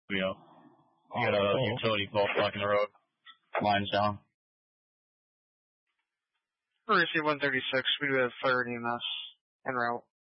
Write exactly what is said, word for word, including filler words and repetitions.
We go. We got a Oh, utility pole blocking the road. Line's down. Receive one thirty-six, we have fire E M S en route.